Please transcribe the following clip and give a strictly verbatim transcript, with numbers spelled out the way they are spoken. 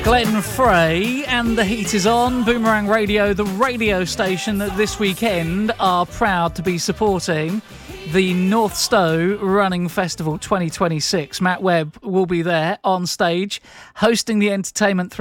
Glenn Frey and The Heat Is On. Boomerang Radio, the radio station that this weekend are proud to be supporting the North Stowe Running Festival twenty twenty-six. Matt Webb will be there on stage hosting the entertainment